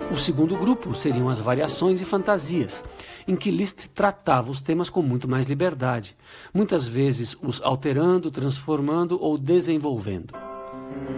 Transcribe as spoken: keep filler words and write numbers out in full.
O segundo grupo seriam as variações e fantasias, em que Liszt tratava os temas com muito mais liberdade, muitas vezes os alterando, transformando ou desenvolvendo.